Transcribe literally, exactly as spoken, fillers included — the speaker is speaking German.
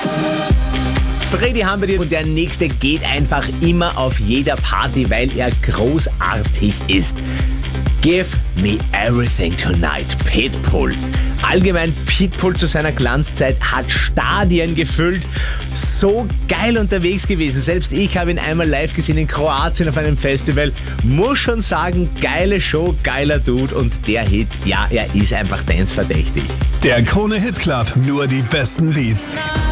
Freddy haben wir dir und der nächste geht einfach immer auf jeder Party, weil er großartig ist. Give me everything tonight, Pitbull. Allgemein, Pitbull zu seiner Glanzzeit hat Stadien gefüllt. So geil unterwegs gewesen. Selbst ich habe ihn einmal live gesehen in Kroatien auf einem Festival. Muss schon sagen, geile Show, geiler Dude und der Hit, ja, er ist einfach danceverdächtig. Der Krone Hit Club, nur die besten Beats.